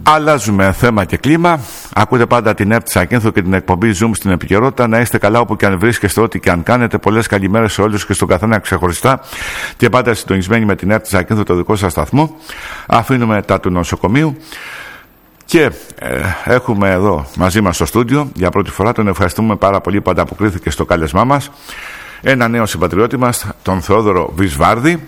Αλλάζουμε θέμα και κλίμα. Ακούτε πάντα την ΕΡΤ Ζακίνθου και την εκπομπή Zoom στην επικαιρότητα. Να είστε καλά όπου και αν βρίσκεστε, ό,τι και αν κάνετε. Πολλές καλημέρες σε όλους και στον καθένα ξεχωριστά. Και πάντα συντονισμένοι με την ΕΡΤ Ζακίνθου, το δικό σας σταθμό. Αφήνουμε τα του νοσοκομείου. Και έχουμε εδώ μαζί μας στο στούντιο για πρώτη φορά, τον ευχαριστούμε πάρα πολύ που ανταποκρίθηκε στο κάλεσμά μας, ένα νέο συμπατριώτη μας, τον Θεόδωρο Βυσβάρδη,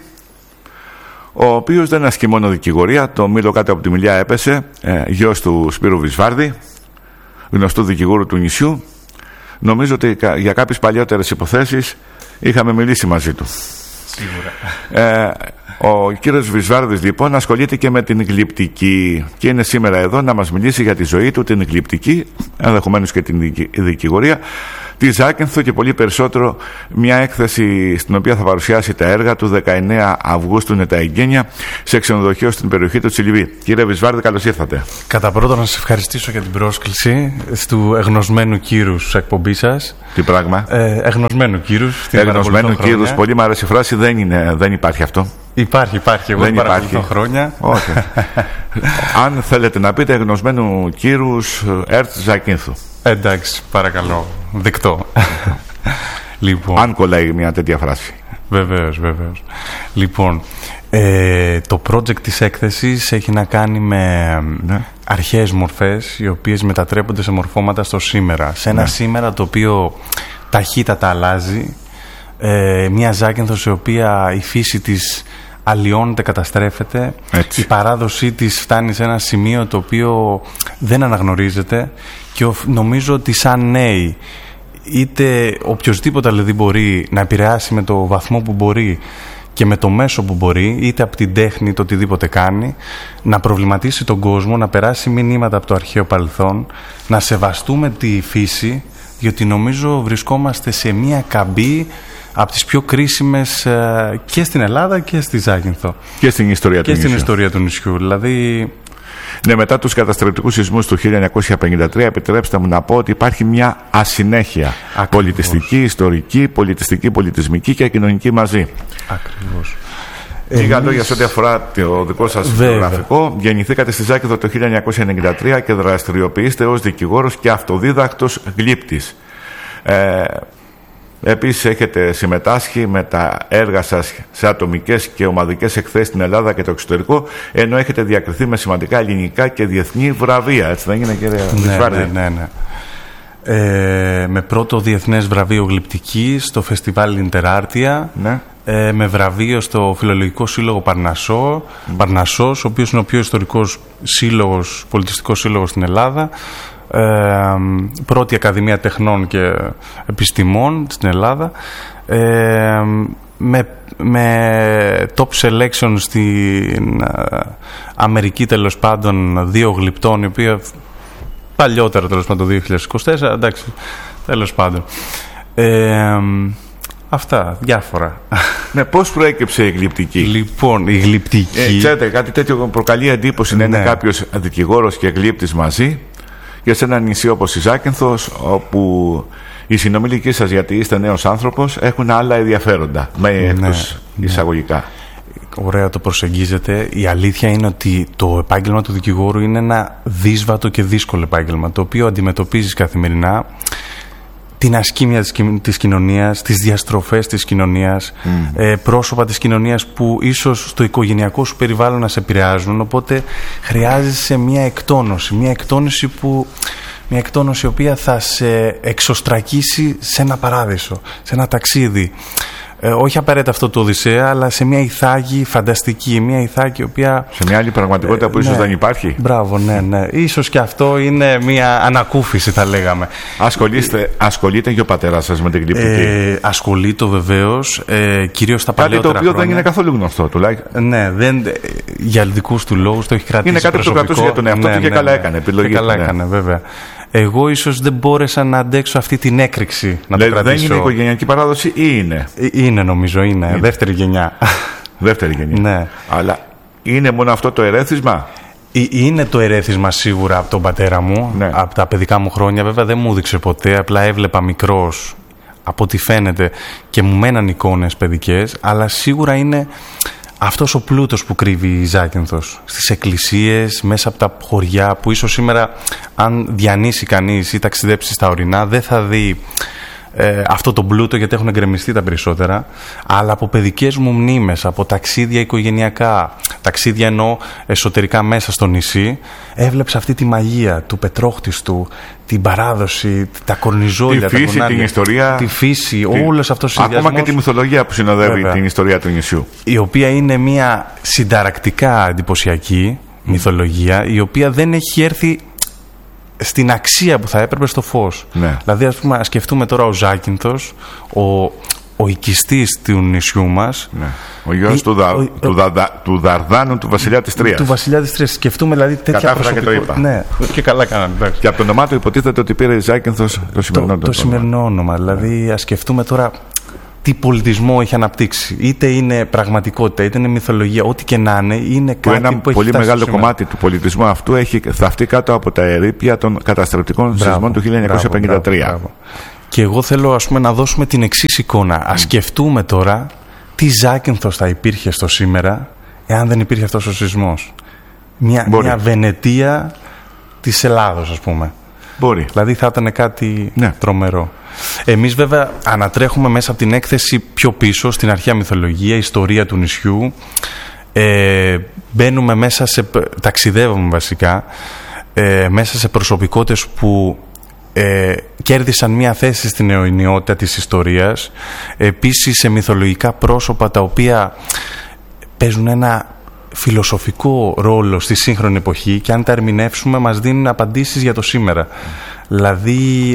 ο οποίος δεν ασκεί μόνο δικηγορία. Το μήλο κάτω από τη Μιλιά έπεσε, γιος του Σπύρου Βυσβάρδη, γνωστού δικηγόρου του νησιού. Νομίζω ότι για κάποιες παλιότερες υποθέσεις είχαμε μιλήσει μαζί του. Σίγουρα. Ο κύριος Βυσβάρδης λοιπόν ασχολείται και με την γλυπτική και είναι σήμερα εδώ να μας μιλήσει για τη ζωή του, την γλυπτική, ενδεχομένως και την δικηγορία, τη Ζάκυνθο και πολύ περισσότερο, μια έκθεση στην οποία θα παρουσιάσει τα έργα του. 19 Αυγούστου είναι τα εγγένεια σε ξενοδοχείο στην περιοχή του Τσιλιβί. Κύριε Βυσβάρδη, καλώς ήρθατε. Κατά πρώτον, να σας ευχαριστήσω για την πρόσκληση του εγνωσμένου κύρους της εκπομπής σας. Τι πράγμα? Εγνωσμένου κύρους. Εγνωσμένου κύρους, πολύ μου αρέσει η φράση, δεν υπάρχει αυτό. Υπάρχει. Εγώ δεν παρακολουθώ χρόνια. Όχι. Αν θέλετε να πείτε εγνωσμένου κύρους ΕΡΤ Ζακίνθου. Εντάξει, παρακαλώ. Δεκτό. Λοιπόν, αν κολλάει μια τέτοια φράση. Βεβαίως. Λοιπόν, το project της έκθεσης έχει να κάνει με αρχαίες μορφές, οι οποίες μετατρέπονται σε μορφώματα στο σήμερα. Σε ένα σήμερα το οποίο ταχύτατα αλλάζει. Μια Ζάκυνθος η οποία η φύση της αλλοιώνεται, καταστρέφεται. Έτσι. Η παράδοσή της φτάνει σε ένα σημείο το οποίο δεν αναγνωρίζεται και νομίζω ότι σαν νέοι, είτε οποιοσδήποτε δηλαδή μπορεί να επηρεάσει με το βαθμό που μπορεί και με το μέσο που μπορεί, είτε από την τέχνη, το οτιδήποτε κάνει, να προβληματίσει τον κόσμο, να περάσει μηνύματα από το αρχαίο παρελθόν, να σεβαστούμε τη φύση, διότι νομίζω βρισκόμαστε σε μια καμπή από τις πιο κρίσιμες και στην Ελλάδα και στη Ζάκυνθο. Και στην ιστορία του νησιού. Στην ιστορία του νησιού. Δηλαδή... Ναι, μετά τους καταστρεπτικούς σεισμούς του 1953, επιτρέψτε μου να πω ότι υπάρχει μια ασυνέχεια. Ακριβώς. Πολιτιστική, ιστορική, πολιτισμική και κοινωνική μαζί. Ακριβώς. Λίγα λόγια σε ό,τι αφορά το δικό σας βιογραφικό. Γεννηθήκατε στη Ζάκυνθο το 1993 και δραστηριοποιείστε ως δικηγόρος και αυτοδίδακτος γλύπτης. Επίσης έχετε συμμετάσχει με τα έργα σας σε ατομικές και ομαδικές εκθέσεις στην Ελλάδα και το εξωτερικό, ενώ έχετε διακριθεί με σημαντικά ελληνικά και διεθνή βραβεία. Έτσι δεν είναι, κύριε Βυσβάρδη? Ναι. Με πρώτο διεθνές βραβείο γλυπτικής στο φεστιβάλ Ιντεράρτια, με βραβείο στο Φιλολογικό Σύλλογο Παρνασσός, ο οποίος είναι ο πιο ιστορικός σύλλογος, πολιτιστικός σύλλογος στην Ελλάδα. Πρώτη Ακαδημία Τεχνών και Επιστημών στην Ελλάδα, με top selection στην Αμερική, τέλος πάντων, 2 γλυπτών, οι οποίοι παλιότερα, τέλος πάντων, το 2024, εντάξει, τέλος πάντων. Αυτά, διάφορα. Ναι, πώς προέκυψε η γλυπτική? Λοιπόν, η γλυπτική... Ξέρετε, κάτι τέτοιο προκαλεί εντύπωση να είναι κάποιος δικηγόρος και γλύπτης μαζί, και σε ένα νησί όπως η Ζάκυνθος, όπου οι συνομιλικοί σας, γιατί είστε νέος άνθρωπος, έχουν άλλα ενδιαφέροντα, εισαγωγικά. Ωραία το προσεγγίζετε. Η αλήθεια είναι ότι το επάγγελμα του δικηγόρου είναι ένα δύσβατο και δύσκολο επάγγελμα, το οποίο αντιμετωπίζεις καθημερινά την ασκήμια της κοινωνίας, τις διαστροφές της κοινωνίας, πρόσωπα της κοινωνίας που ίσως στο οικογενειακό σου περιβάλλον να σε επηρεάζουν, οπότε χρειάζεσαι μια εκτόνωση η οποία θα σε εξωστρακίσει σε ένα παράδεισο, σε ένα ταξίδι. Όχι απαραίτητα αυτό το Οδυσσέα, αλλά σε μια Ιθάκη φανταστική, μια Ιθάκη η οποία... Σε μια άλλη πραγματικότητα που ίσως δεν υπάρχει. Μπράβο, ναι. Ίσως και αυτό είναι μια ανακούφιση, θα λέγαμε. Ασχολείται και ο πατέρας σας με την γλυπτική? Ασχολείται βεβαίως, κυρίως τα παλαιότερα χρόνια. Κάτι το οποίο δεν είναι καθόλου γνωστό, τουλάχιστον. Ναι, για δικούς του λόγους το έχει κρατήσει. Είναι κάτι που το κρατούσε για τον εαυτό του και καλά έκανε. Επιλογή. Και καλά έκανε, βέβαια. Εγώ ίσως δεν μπόρεσα να αντέξω αυτή την έκρηξη να το κρατήσω. Δεν είναι οικογενειακή παράδοση ή είναι? Είναι, νομίζω, είναι. Δεύτερη γενιά. Δεύτερη γενιά. Ναι. Αλλά είναι μόνο αυτό το ερέθισμα? Είναι το ερέθισμα σίγουρα από τον πατέρα μου, από τα παιδικά μου χρόνια. Βέβαια δεν μου έδειξε ποτέ, απλά έβλεπα μικρός, από ό,τι φαίνεται, και μου μέναν εικόνες παιδικές, αλλά σίγουρα είναι αυτός ο πλούτος που κρύβει η Ζάκυνθος στις εκκλησίες, μέσα από τα χωριά, που ίσως σήμερα αν διανύσει κανείς ή ταξιδέψει στα ορεινά δεν θα δει αυτό το πλούτο, γιατί έχουν εγκρεμιστεί τα περισσότερα, αλλά από παιδικές μου μνήμες, από ταξίδια οικογενειακά, ταξίδια εννοώ εσωτερικά μέσα στο νησί, έβλεψα αυτή τη μαγεία του πετρόχτιστου, την παράδοση, τα κορνιζόλια, τη φύση, την ιστορία, τη φύση, όλος αυτός ο συνδυασμός, ακόμα και τη μυθολογία που συνοδεύει την ιστορία του νησιού, η οποία είναι μια συνταρακτικά εντυπωσιακή μυθολογία, η οποία δεν έχει έρθει στην αξία που θα έπρεπε στο φως. Ναι. Δηλαδή, ας πούμε, σκεφτούμε τώρα ο Ζάκυνθος, ο οικιστής του νησιού μας. Ναι. Ο γιος του Δαρδάνου, του βασιλιά της Τρίας. Του βασιλιά της Τρίας. Σκεφτούμε δηλαδή τέτοια προσωπικότητα. Και το είπα. Ναι, και καλά κάνανε. Και από το όνομά του υποτίθεται ότι πήρε Ζάκυνθος το σημερινό το σημερινό όνομα. Δηλαδή, ας σκεφτούμε τώρα τι πολιτισμό έχει αναπτύξει. Είτε είναι πραγματικότητα, είτε είναι μυθολογία, ό,τι και να είναι κάτι ένα που έχει πολύ μεγάλο κομμάτι του πολιτισμού αυτού έχει θαυτεί κάτω από τα ερείπια των καταστρεπτικών σεισμών του 1953. Μπράβο. Και εγώ θέλω, ας πούμε, να δώσουμε την εξής εικόνα. Ας σκεφτούμε τώρα τι Ζάκυνθος θα υπήρχε στο σήμερα εάν δεν υπήρχε αυτός ο σεισμός. Μια Βενετία της Ελλάδος, ας πούμε. Μπορεί. Δηλαδή θα ήταν κάτι τρομερό. Εμείς βέβαια ανατρέχουμε μέσα από την έκθεση πιο πίσω στην αρχαία μυθολογία, ιστορία του νησιού. Μπαίνουμε μέσα ταξιδεύουμε βασικά μέσα σε προσωπικότητες που κέρδισαν μια θέση στην αιωνιότητα της ιστορίας. Επίσης σε μυθολογικά πρόσωπα τα οποία παίζουν ένα φιλοσοφικό ρόλο στη σύγχρονη εποχή και αν τα ερμηνεύσουμε μας δίνουν απαντήσεις για το σήμερα. Δηλαδή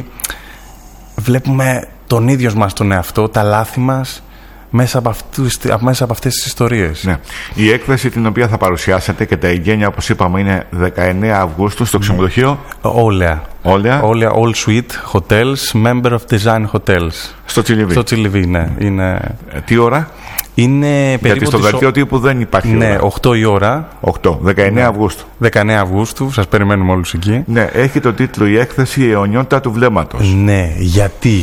βλέπουμε τον ίδιο μας τον εαυτό, τα λάθη μας μέσα από αυτές τις ιστορίες. Ναι. Η έκθεση την οποία θα παρουσιάσετε και τα εγγένεια, όπως είπαμε, είναι 19 Αυγούστου στο ξενοδοχείο Όλεα, All Suite Hotels, Member of Design Hotels. Στο Τσιλιβί. Στο Τσιλιβί, ναι. Είναι... Τι ώρα? Είναι γιατί στο δελτίο τύπου δεν υπάρχει ώρα. 8 η ώρα. 19 Αυγούστου. 19 Αυγούστου, σας περιμένουμε όλους εκεί. Ναι, έχει το τίτλο η έκθεση «Η αιωνιότητα του βλέμματος». Ναι, γιατί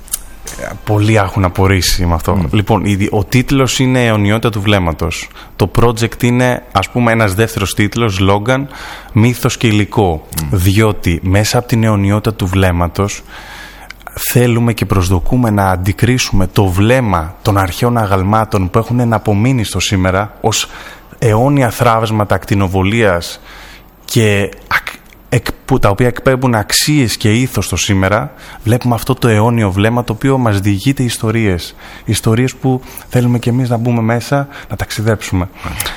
πολλοί έχουν απορρίσει με αυτό. Λοιπόν, ο τίτλος είναι «Η αιωνιότητα του βλέμματος». Το project είναι, ας πούμε, ένας δεύτερος τίτλος, σλόγγαν, μύθος και υλικό. Διότι μέσα από την αιωνιότητα του βλέμματος θέλουμε και προσδοκούμε να αντικρίσουμε το βλέμμα των αρχαίων αγαλμάτων που έχουν απομείνει στο σήμερα ως αιώνια θράψματα ακτινοβολίας και τα οποία εκπέμπουν αξίες και ήθος στο σήμερα. Βλέπουμε αυτό το αιώνιο βλέμμα το οποίο μας διηγείται ιστορίες που θέλουμε και εμείς να μπούμε μέσα, να ταξιδέψουμε.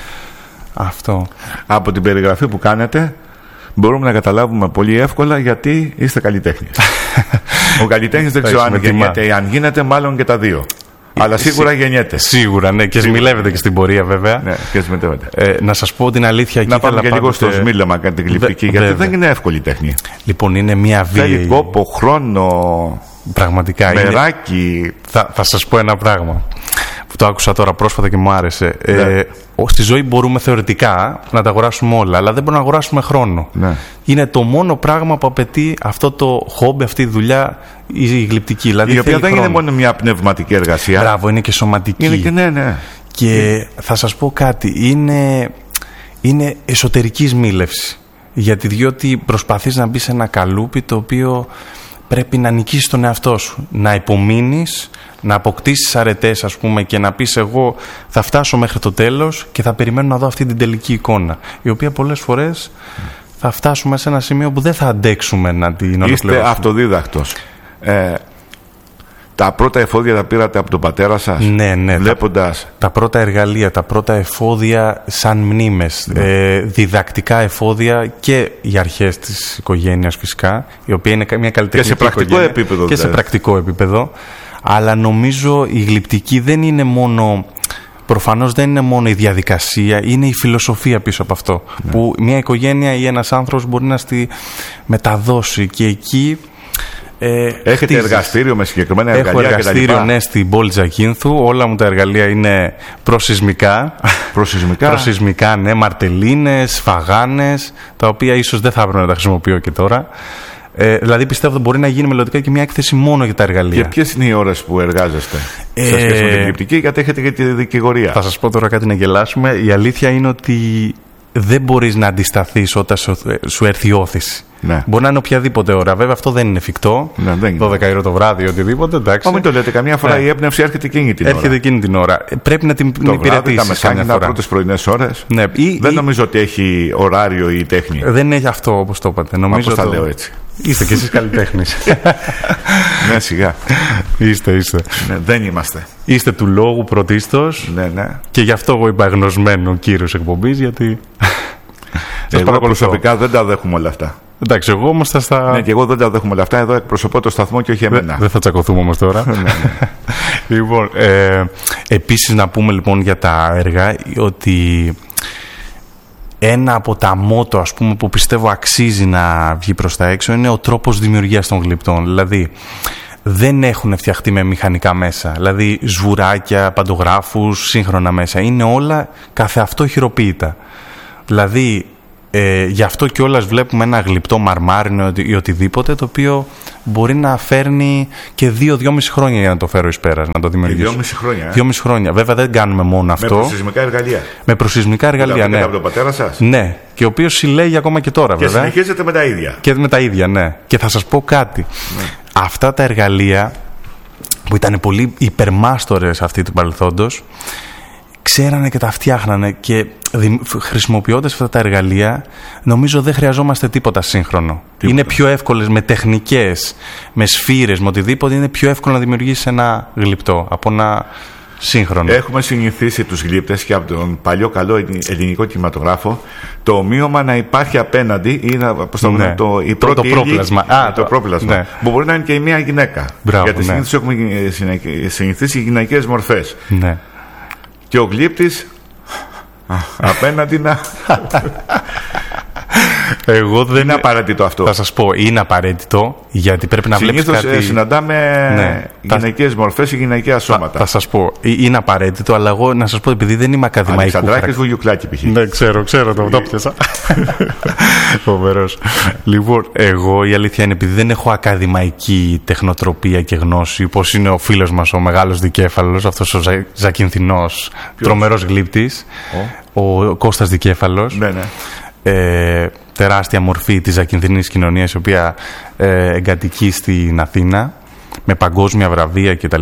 Αυτό. Από την περιγραφή που κάνετε μπορούμε να καταλάβουμε πολύ εύκολα γιατί είστε καλλιτέχνης. Ο καλλιτέχνης δεν ξέρω αν γεννιέται ή αν γίνεται, μάλλον και τα δύο. Αλλά σίγουρα γεννιέται. Σίγουρα, ναι, και σμιλεύεται και στην πορεία, βέβαια. Ναι, και σμιλεύεται. Να σας πω την αλήθεια. Να πάμε και λίγο στο σμίλεμα κατά την γλυπτική, γιατί δεν είναι εύκολη τέχνη. Λοιπόν, είναι μια βία. Θέλει κόπο, χρόνο. Πραγματικά. Μεράκι. Θα σας πω ένα πράγμα που το άκουσα τώρα πρόσφατα και μου άρεσε. Ναι. Στη ζωή μπορούμε θεωρητικά να τα αγοράσουμε όλα, αλλά δεν μπορούμε να αγοράσουμε χρόνο. Ναι. Είναι το μόνο πράγμα που απαιτεί αυτό το χόμπι, αυτή η δουλειά, η γλυπτική. Δηλαδή η οποία δεν είναι μόνο μια πνευματική εργασία. Μπράβο, είναι και σωματική. Είναι και ναι. Και θα σας πω κάτι, είναι εσωτερική σμίλευση. Διότι προσπαθείς να μπεις σε ένα καλούπι το οποίο πρέπει να νικήσεις τον εαυτό σου, να υπομείνεις, να αποκτήσεις αρετές, ας πούμε, και να πεις εγώ θα φτάσω μέχρι το τέλος και θα περιμένω να δω αυτή την τελική εικόνα, η οποία πολλές φορές θα φτάσουμε σε ένα σημείο που δεν θα αντέξουμε να την ολοκληρώσουμε. Είστε αυτοδίδακτος. Τα πρώτα εφόδια τα πήρατε από τον πατέρα σας? Ναι. Βλέποντας... Τα πρώτα εργαλεία, τα πρώτα εφόδια σαν μνήμες, διδακτικά εφόδια και οι αρχές της οικογένειας φυσικά, η οποία είναι μια καλλιτεχνική οικογένεια. Και σε πρακτικό επίπεδο. Αλλά νομίζω η γλυπτική δεν είναι μόνο... Προφανώς δεν είναι μόνο η διαδικασία, είναι η φιλοσοφία πίσω από αυτό. Ναι. Που μια οικογένεια ή ένας άνθρωπος μπορεί να στη μεταδώσει και εκεί... Έχετε εργαστήριο με συγκεκριμένα εργαλεία? Έχω εργαστήριο, ναι, στην πόλη Ζακύνθου. Όλα μου τα εργαλεία είναι προσεισμικά. Προσεισμικά, ναι, μαρτελίνες, φαγάνες, τα οποία ίσως δεν θα έπρεπε να τα χρησιμοποιώ και τώρα. Δηλαδή πιστεύω ότι μπορεί να γίνει μελλοντικά και μια έκθεση μόνο για τα εργαλεία. Και ποιες είναι οι ώρες που εργάζεστε σε σχέση με την γλυπτική, γιατί έχετε και τη δικηγορία? Θα σας πω τώρα κάτι να γελάσουμε. Η αλήθεια είναι ότι δεν μπορείς να αντισταθείς όταν σου έρθει η όθηση. Ναι. Μπορεί να είναι οποιαδήποτε ώρα. Βέβαια αυτό δεν είναι εφικτό. Ναι, 12 ώρα το βράδυ, οτιδήποτε. Εντάξει. Μην το λέτε. Καμιά φορά η έμπνευση έρχεται εκείνη την ώρα. Έρχεται εκείνη την ώρα. Πρέπει να την υπηρετήσεις. Τα μεσάνυχτα, πρώτες πρωινές ώρες. Ναι. Δεν νομίζω ότι έχει ωράριο η τέχνη. Δεν έχει αυτό, όπως το είπατε. Νομίζω τα λέω έτσι. Είστε κι εσείς καλλιτέχνης. Ναι, σιγά. Είστε. Ναι, δεν είμαστε. Είστε του λόγου πρωτίστως. Ναι. Και γι' αυτό εγώ είπα γνωσμένο κύριος εκπομπής, γιατί. Εγώ προσωπικά δεν τα δέχομαι όλα αυτά. Εντάξει, εγώ όμως θα στα. Ναι, και εγώ δεν τα δέχομαι όλα αυτά. Εδώ εκπροσωπώ το σταθμό και όχι εμένα. Δεν θα τσακωθούμε όμως τώρα. Λοιπόν, επίσης να πούμε λοιπόν για τα έργα ότι ένα από τα μότο, ας πούμε, που πιστεύω αξίζει να βγει προς τα έξω είναι ο τρόπος δημιουργίας των γλυπτών. Δηλαδή δεν έχουν φτιαχτεί με μηχανικά μέσα, δηλαδή σβουράκια, παντογράφους, σύγχρονα μέσα. Είναι όλα καθεαυτό χειροποίητα. Δηλαδή γι' αυτό κιόλας βλέπουμε ένα γλυπτό μαρμάρινο ή οτιδήποτε, το οποίο μπορεί να φέρνει και 2-2,5 χρόνια για να το φέρω εις πέρας, να το δημιουργήσω. 2,5 χρόνια. 2,5 χρόνια. Βέβαια δεν κάνουμε μόνο αυτό. Με προσυσμικά εργαλεία. Με προσυσμικά εργαλεία, ναι. Από τον πατέρα σας. Ναι, και ο οποίος συλλέγει ακόμα και τώρα, βέβαια. Και συνεχίζετε με τα ίδια. Και με τα ίδια, ναι. Και θα σας πω κάτι. Ναι. Αυτά τα εργαλεία που ήταν πολύ υπερμάστορες αυτοί του παρελθόντος, ξέρανε και τα φτιάχνανε, και χρησιμοποιώντας αυτά τα εργαλεία νομίζω δεν χρειαζόμαστε τίποτα σύγχρονο. Είναι πιο εύκολες με τεχνικές, με σφύρες, με οτιδήποτε. Είναι πιο εύκολο να δημιουργήσεις ένα γλυπτό από ένα σύγχρονο. Έχουμε συνηθίσει τους γλύπτες και από τον παλιό καλό ελληνικό κινηματογράφο το ομοίωμα να υπάρχει απέναντι ή το πρόπλασμα. Το πρόπλασμα. Ναι. Που μπορεί να είναι και μια γυναίκα. Μπράβο, γιατί συνήθως έχουμε συνηθίσει γυναικείες μορφές. Ναι. Και ο γλύπτης απέναντι να. Εγώ δεν είναι απαραίτητο αυτό. Θα σας πω, είναι απαραίτητο, γιατί πρέπει να βλέπεις κάτι. Συνήθως συναντάμε γυναικείες μορφές ή γυναικεία σώματα. Θα σας πω, είναι απαραίτητο, αλλά εγώ να σας πω, επειδή δεν είμαι ακαδημαϊκού. Αλεξανδράκης Βουγιουκλάκη π.χ. Ναι, ξέρω, το πιάσα. Φοβερός. Λοιπόν, εγώ η αλήθεια είναι, επειδή δεν έχω ακαδημαϊκή τεχνοτροπία και γνώση, όπως είναι ο φίλος μας ο μεγάλος Δικέφαλος, αυτός ο Ζακυνθινός τρομερός γλύπτης, ο Κώστας Δικέφαλος. Ναι. Τεράστια μορφή της ζακυνθινής κοινωνίας, η οποία εγκατοικεί στην Αθήνα με παγκόσμια βραβεία κτλ.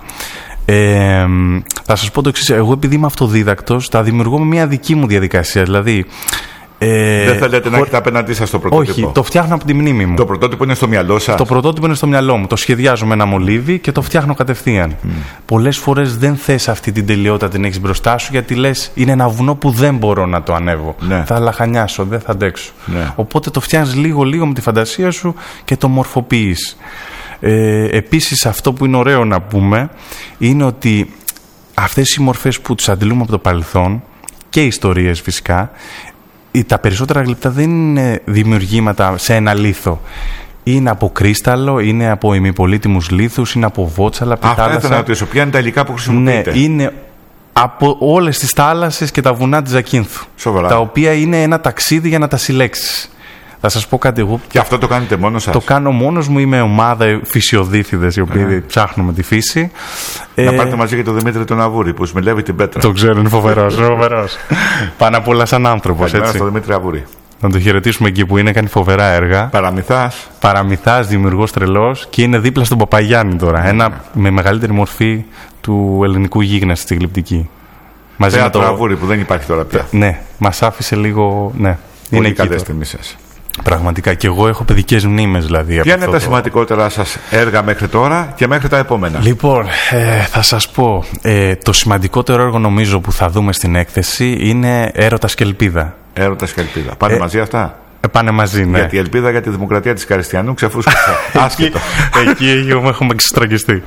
Θα σας πω το εξής. Εγώ, επειδή είμαι αυτοδίδακτος, τα δημιουργώ με μια δική μου διαδικασία. Δηλαδή δεν θέλετε να έχετε απέναντί σας το πρωτότυπο? Όχι, το φτιάχνω από τη μνήμη μου. Το πρωτότυπο είναι στο μυαλό σας? Το πρωτότυπο είναι στο μυαλό μου. Το σχεδιάζω με ένα μολύβι και το φτιάχνω κατευθείαν. Πολλές φορές δεν θες αυτή την τελειότητα, την έχεις μπροστά σου, γιατί λες είναι ένα βουνό που δεν μπορώ να το ανέβω. Ναι. Θα λαχανιάσω, δεν θα αντέξω. Ναι. Οπότε το φτιάχνεις λίγο με τη φαντασία σου και το μορφοποιείς. Επίσης, αυτό που είναι ωραίο να πούμε είναι ότι αυτές οι μορφές που τους αντιλούμε από το παρελθόν και οι ιστορίες φυσικά, τα περισσότερα γλυπτά δεν είναι δημιουργήματα σε ένα λίθο. Είναι από κρίσταλο, είναι από ημιπολίτιμους λίθους, είναι από βότσαλα, από θάλασσα. Αυτά ήθελα να ρωτήσω. Ποια είναι τα υλικά που χρησιμοποιείτε? Ναι, είναι από όλες τις θάλασσες και τα βουνά της Ζακύνθου. Σοβαρά. Τα οποία είναι ένα ταξίδι για να τα συλλέξεις. Θα σας πω κάτι εγώ. Και αυτό το κάνετε μόνος σας? Το κάνω μόνος μου. Είμαι ομάδα φυσιοδίθιδες οι οποίοι ψάχνουμε τη φύση. Να πάρετε μαζί και τον Δημήτρη τον Αβούρη που σμιλεύει την πέτρα. Το ξέρω, είναι φοβερός. Πάνω απ' όλα σαν άνθρωπος. Καλημέρα στον Δημήτρη Αβούρη. Να το χαιρετήσουμε εκεί που είναι, κάνει φοβερά έργα. Παραμυθάς, δημιουργός τρελός, και είναι δίπλα στον Παπαγιάννη τώρα. Ένα με μεγαλύτερη μορφή του ελληνικού γίγνεσθε στη γλυπτική. Μαζί με το Αβούρη που δεν υπάρχει τώρα πια. Ναι, μας άφησε λίγο. Ναι, είναι εκεί. Καλές τιμές σας. Πραγματικά. Και εγώ έχω παιδικές μνήμες, δηλαδή. Ποια είναι τα σημαντικότερα σας έργα μέχρι τώρα και μέχρι τα επόμενα? Λοιπόν, θα σας πω. Το σημαντικότερο έργο νομίζω που θα δούμε στην έκθεση είναι Έρωτας και Ελπίδα. Έρωτας και Ελπίδα. Πάνε μαζί αυτά? Πάνε μαζί, ναι. Γιατί η ελπίδα για τη δημοκρατία της Καριστιανού ξεφούσκωσε. Άσχετο. Εκεί έχουμε εξωστραγγιστεί.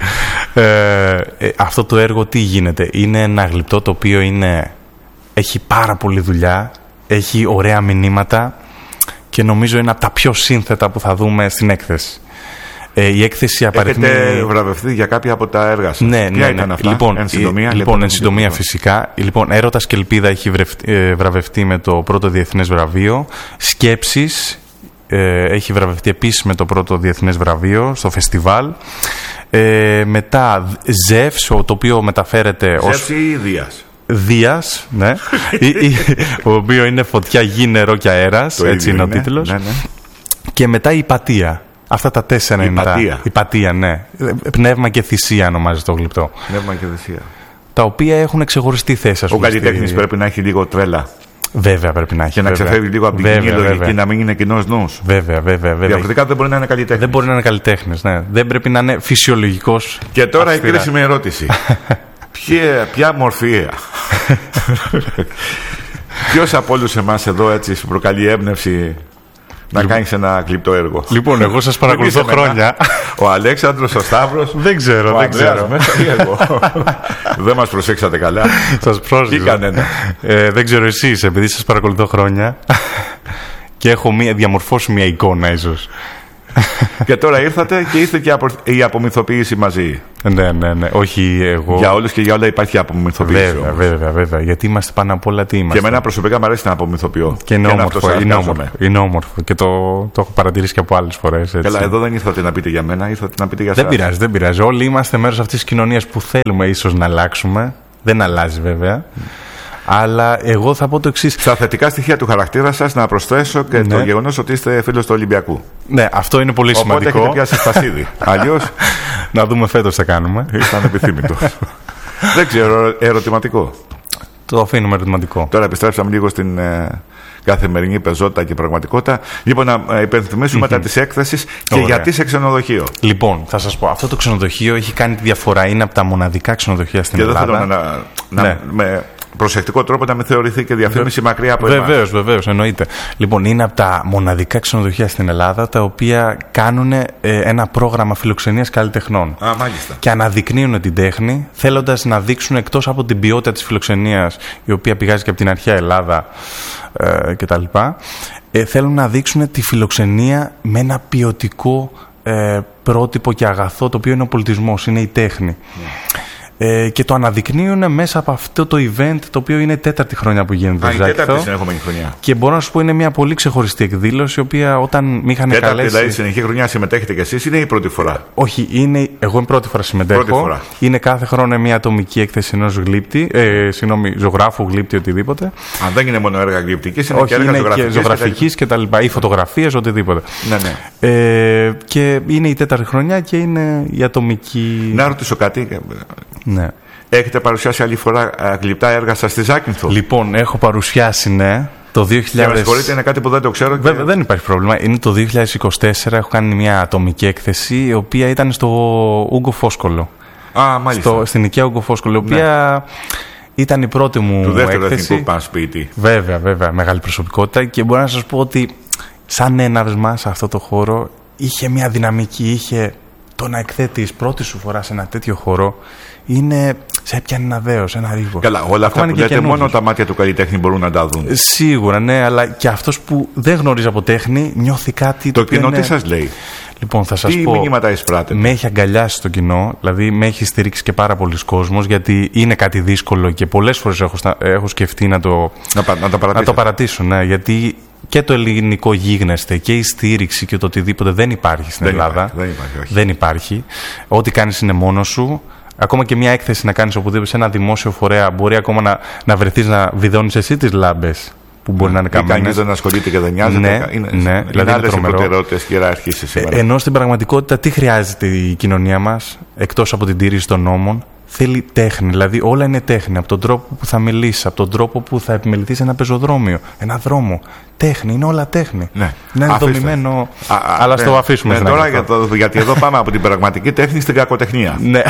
Αυτό το έργο τι γίνεται? Είναι ένα γλυπτό το οποίο έχει πάρα πολλή δουλειά, έχει ωραία μηνύματα και νομίζω είναι από τα πιο σύνθετα που θα δούμε στην έκθεση. Η έκθεση απαριθμεί. Έχετε βραβευτεί για κάποια από τα έργα σας? Ναι, ποια ήταν αυτά? Εν συντομία φυσικά. Λοιπόν, Έρωτας και Ελπίδα έχει βραβευτεί με το πρώτο διεθνές βραβείο. Σκέψεις έχει βραβευτεί επίσης με το πρώτο διεθνές βραβείο στο φεστιβάλ. Μετά Ζεύς, το οποίο μεταφέρεται ως... Ζεύς ή Δίας? Δίας, ναι. Ο οποίο είναι φωτιά, γη, νερό και αέρας. Έτσι είναι ο τίτλος. Ναι. Και μετά η Υπατία. Αυτά τα 4 είναι τα... Υπατία, ναι. Πνεύμα και θυσία ονομάζεται το γλυπτό. Πνεύμα και θυσία. Τα οποία έχουν ξεχωριστή θέση. Ο καλλιτέχνης πρέπει να έχει λίγο τρέλα. Βέβαια πρέπει να έχει. Και να ξεφεύγει λίγο από την κοινή λογική, να μην είναι κοινός νους. Βέβαια. Διαφορετικά δεν μπορεί να είναι καλλιτέχνης. Δεν μπορεί να είναι καλλιτέχνης, ναι. Δεν πρέπει να είναι φυσιολογικός. Και τώρα η κρίσιμη ερώτηση. Ποια μορφή. Ποιος από όλους εμάς εδώ έτσι σου προκαλεί έμπνευση να κάνεις ένα γλυπτό έργο? Λοιπόν, εγώ σας παρακολουθώ χρόνια. Ο Αλέξανδρος, ο Σταύρος. Δεν ξέρω. Μέσα ή εγώ? Δεν μας προσέξατε καλά. Σας πρόσεξα. Κανένα. Δεν ξέρω εσείς, επειδή σας παρακολουθώ χρόνια και έχω διαμορφώσει μια εικόνα ίσως. Και τώρα ήρθατε και ήρθε και η απομυθοποίηση μαζί. Ναι. Όχι εγώ. Για όλους και για όλα υπάρχει απομυθοποίηση. Βέβαια. Γιατί είμαστε πάνω απ' όλα τι είμαστε. Και εμένα προσωπικά μου αρέσει να απομυθοποιώ. Και είναι όμορφο. Είναι όμορφο. Και το έχω παρατηρήσει και από άλλες φορές. Καλά, εδώ δεν ήρθατε να πείτε για μένα, ήρθατε να πείτε για εσάς. Δεν πειράζει. Όλοι είμαστε μέρος αυτής της κοινωνίας που θέλουμε ίσως να αλλάξουμε. Δεν αλλάζει βέβαια. Αλλά εγώ θα πω το εξής. Στα θετικά στοιχεία του χαρακτήρα σας να προσθέσω και το γεγονός ότι είστε φίλος του Ολυμπιακού. Ναι, αυτό είναι πολύ σημαντικό. Οπότε έχετε πιάσει σπασίδι. Αλλιώς να δούμε φέτος τι θα κάνουμε. Ήταν επιθύμητο. Δεν ξέρω, ερωτηματικό. Το αφήνουμε ερωτηματικό. Τώρα επιστρέψαμε λίγο στην καθημερινή πεζότητα και πραγματικότητα. Λοιπόν, να υπενθυμίσουμε μετά της έκθεσης και γιατί σε ξενοδοχείο. Λοιπόν, θα σας πω, αυτό το ξενοδοχείο έχει κάνει τη διαφορά. Είναι από τα μοναδικά ξενοδοχεία στην Ελλάδα. Και δεν θέλω με προσεκτικό τρόπο να μην θεωρηθεί και διαφήμιση μακριά από εμάς. Βεβαίως, εννοείται. Λοιπόν, είναι από τα μοναδικά ξενοδοχεία στην Ελλάδα τα οποία κάνουν ένα πρόγραμμα φιλοξενίας καλλιτεχνών. Μάλιστα. Και αναδεικνύουν την τέχνη, θέλοντας να δείξουν εκτός από την ποιότητα της φιλοξενίας, η οποία πηγάζει και από την αρχαία Ελλάδα κτλ. Θέλουν να δείξουν τη φιλοξενία με ένα ποιοτικό πρότυπο και αγαθό, το οποίο είναι ο πολιτισμός, είναι η τέχνη. Και το αναδεικνύουν μέσα από αυτό το event, το οποίο είναι η 4η χρονιά που γίνεται. Η 4η συνεχόμενη χρονιά. Και μπορώ να σου πω είναι μια πολύ ξεχωριστή εκδήλωση, η οποία όταν με είχαν καλέσει. 4η δηλαδή συνεχή χρονιά συμμετέχετε κι εσείς, είναι η πρώτη φορά? Όχι, εγώ είναι πρώτη φορά συμμετέχω. Πρώτη φορά. Είναι κάθε χρόνο μια ατομική έκθεση ενός γλύπτη, ζωγράφου, γλύπτη, οτιδήποτε. Αν δεν είναι μόνο έργα γλυπτικής, είναι όχι, και έργα ζωγραφικής και τα λοιπά, ή φωτογραφίες, οτιδήποτε. Ναι. Και είναι η 4η χρονιά και είναι η ατομική. Να ρωτήσω κάτι. Ναι. Έχετε παρουσιάσει άλλη φορά γλυπτά έργα σας στη Ζάκυνθο? Λοιπόν, έχω παρουσιάσει, ναι. Το 2000... Και με συγχωρείτε, είναι κάτι που δεν το ξέρω. Βέβαια, δεν υπάρχει πρόβλημα. Είναι το 2024, έχω κάνει μια ατομική έκθεση, η οποία ήταν στο Ούγκο Φόσκολο. Μάλιστα. Στην οικία Ούγκο Φόσκολο, η οποία ήταν η πρώτη μου έκθεση. Του δεύτερου εθνικού πανσπίτι. Βέβαια, μεγάλη προσωπικότητα. Και μπορώ να σας πω ότι σαν έναυσμα σε αυτό το χώρο είχε μια δυναμική, είχε το να εκθέτεις πρώτη σου φορά σε ένα τέτοιο χώρο. Σε έπιανε ένα δέος, ένα ρίγο. Καλά, όλα αυτά που λέτε μόνο τα μάτια του καλλιτέχνη μπορούν να τα δουν. Σίγουρα, ναι, αλλά και αυτός που δεν γνωρίζει από τέχνη νιώθει κάτι. Το κοινό τι σας λέει? Λοιπόν, θα σας πω. Τι μηνύματα εισπράτετε? Με έχει αγκαλιάσει το κοινό, δηλαδή με έχει στηρίξει και πάρα πολλοί κόσμος, γιατί είναι κάτι δύσκολο και πολλές φορές έχω σκεφτεί να το παρατήσω. Ναι, γιατί και το ελληνικό γίγνεσθε και η στήριξη και το οτιδήποτε δεν υπάρχει στην Ελλάδα. Δεν υπάρχει. Ό,τι κάνεις είναι μόνος σου. Ακόμα και μια έκθεση να κάνεις οπουδήποτε σε ένα δημόσιο φορέα, μπορεί ακόμα να βρεθείς να βιδώνεις εσύ τις λάμπες που μπορεί να είναι καμένες. Κανείς δεν ασχολείται και δεν νοιάζεται. Ναι, δηλαδή άλλες οι προτεραιότητες και ιεραρχήσεις σήμερα. Ενώ στην πραγματικότητα τι χρειάζεται η κοινωνία μας, εκτός από την τήρηση των νόμων? Θέλει τέχνη, δηλαδή όλα είναι τέχνη. Από τον τρόπο που θα μιλήσεις, από τον τρόπο που θα επιμεληθείς ένα πεζοδρόμιο, ένα δρόμο. Τέχνη, είναι όλα τέχνη. Ναι. Είναι δομημένο. Αλλά στο αφήσουμε. Τώρα γιατί εδώ πάμε από την πραγματική τέχνη στην κακοτεχνία. Ναι.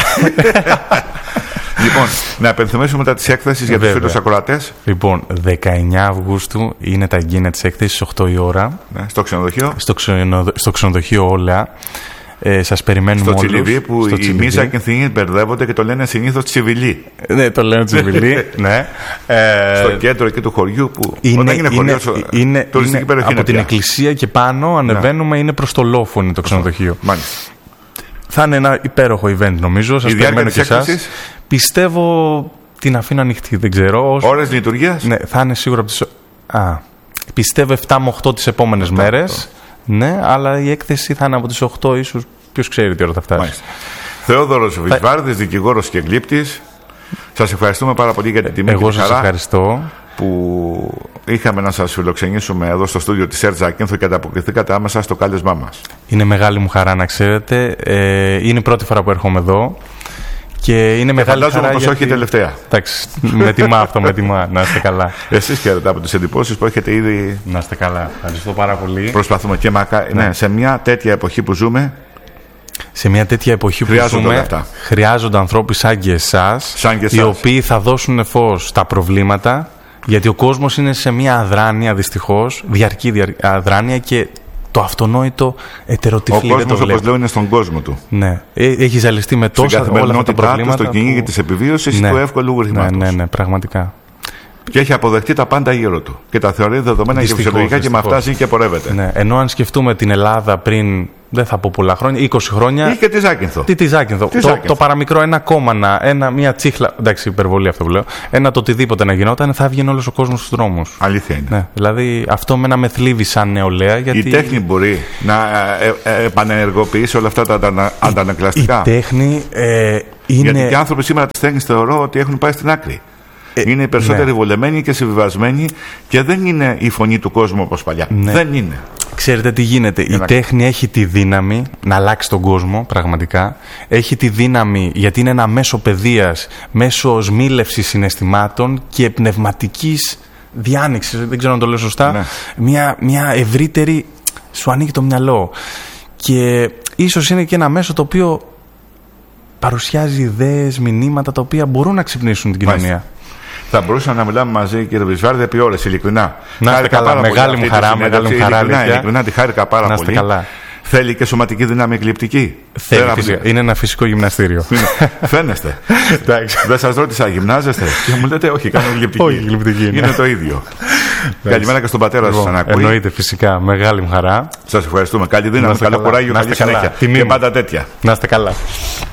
Λοιπόν, να επενθυμίσουμε μετά τις έκθεσεις για τους φίλους ακροατές. Λοιπόν, 19 Αυγούστου είναι τα εγγένεια της έκθεσης, 8 η ώρα. Ναι, στο ξενοδοχείο. Στο ξενοδοχείο Όλεα. Σας περιμένουμε όλους. Στο Τσιβιλί που οι μη Ζάκυνθοι μπερδεύονται και το λένε συνήθως Τσιβιλί. Ναι, το λένε Τσιβιλί. Ναι. Στο κέντρο εκεί του χωριού που όταν είναι χωριό, τουριστική περιοχή. Από την εκκλησία και πάνω ανεβαίνουμε, είναι προς το λόφο είναι το ξενοδοχείο. Μάλιστα. Θα είναι ένα υπέροχο event νομίζω. Σας περιμένω και εσάς. Πιστεύω την αφήνω ανοιχτή, δεν ξέρω. Ώρες λειτουργίας? Ναι, θα είναι σίγουρα από τις... Πιστεύω 7 με 8 τις επόμενες μέρες. Ναι, αλλά η έκθεση θα είναι από τις 8 ίσως. Ποιος ξέρει τι ώρα θα φτάσει. Μάλιστα. Θεόδωρος Βυσβάρδης, δικηγόρος και γλύπτης. Σας ευχαριστούμε πάρα πολύ για την τιμή. Εγώ σας ευχαριστώ που είχαμε να σας φιλοξενήσουμε εδώ στο στούντιο της ΕΡΤ Ζακίνθου και ανταποκριθήκατε άμεσα στο κάλεσμά μας. Είναι μεγάλη μου χαρά να ξέρετε. Είναι η πρώτη φορά που έρχομαι εδώ. Και είναι μεγάλη χαρά. Φαντάζομαι πως όχι τελευταία. Εντάξει, με τιμά αυτό, με τιμά. Να είστε καλά. Εσείς χαίρετε από τις εντυπώσεις που έχετε ήδη. Να είστε καλά. Ευχαριστώ πάρα πολύ. Προσπαθούμε και ναι, σε μια τέτοια εποχή που ζούμε. Σε μια τέτοια εποχή που ζούμε, χρειάζονται ανθρώποι σαν και εσάς, οι οποίοι θα δώσουν φως στα προβλήματα, γιατί ο κόσμος είναι σε μια αδράνεια, δυστυχώς, διαρκή αδράνεια, και το αυτονόητο ετεροτυφλή. Ο κόσμος, όπως λέω, είναι στον κόσμο του. Ναι. Έχει ζαλιστεί με τόσα όλα αυτά τα προβλήματα. Στο κυνήγι της επιβίωσης, του εύκολου γρήγορατος. Ναι, πραγματικά. Και έχει αποδεχτεί τα πάντα γύρω του. Και τα θεωρεί δεδομένα και φυσιολογικά και με αυτά ζει και πορεύεται. Ναι. Ενώ αν σκεφτούμε την Ελλάδα πριν, δεν θα πω πολλά χρόνια, 20 χρόνια. Ή και τη Ζάκυνθο. Τι Ζάκυνθο. Το παραμικρό, ένα κόμμα, μια τσίχλα. Εντάξει, υπερβολή αυτό που λέω. Ένα το οτιδήποτε να γινόταν, θα έβγαινε όλος ο κόσμος στους δρόμους. Αλήθεια είναι. Ναι. Δηλαδή αυτό με με θλίβει σαν νεολαία. Γιατί η τέχνη μπορεί να επανενεργοποιήσει όλα αυτά τα αντανακλαστικά. Η τέχνη είναι. Γιατί οι άνθρωποι σήμερα τη τέχνη θεωρώ ότι έχουν πάει στην άκρη. Είναι οι περισσότεροι βολεμένοι και συμβιβασμένοι και δεν είναι η φωνή του κόσμου όπως παλιά. Ναι. Δεν είναι. Ξέρετε τι γίνεται. Η τέχνη έχει τη δύναμη να αλλάξει τον κόσμο, πραγματικά. Έχει τη δύναμη, γιατί είναι ένα μέσο παιδείας, μέσο σμήλευσης συναισθημάτων και πνευματικής διάνοιξης. Δεν ξέρω αν το λέω σωστά. Ναι. Μια ευρύτερη. Σου ανοίγει το μυαλό. Και ίσως είναι και ένα μέσο το οποίο παρουσιάζει ιδέες, μηνύματα τα οποία μπορούν να ξυπνήσουν την κοινωνία. Μάλιστα. Θα μπορούσαμε να μιλάμε μαζί, κύριε Βυσβάρδη, επί ώρες, ειλικρινά. Να είστε καλά. Μεγάλη μου χαρά. Ειλικρινά τη χάρηκα πάρα πολύ. Να είστε καλά. Θέλει και σωματική δύναμη εκλειπτική. Είναι ένα φυσικό γυμναστήριο. Φαίνεστε. Δεν σας ρώτησα, γυμνάζεστε? Και μου λέτε, όχι, κάνω γλυπτική. Είναι το ίδιο. Καλημέρα και στον πατέρα σας, αν ακούει. Εννοείται, φυσικά. Μεγάλη μου χαρά. Σας ευχαριστούμε. Καλή δύναμη, καλό κουράγιο, καλή συνέχεια. Και πάντα τέτοια. Να είστε καλά.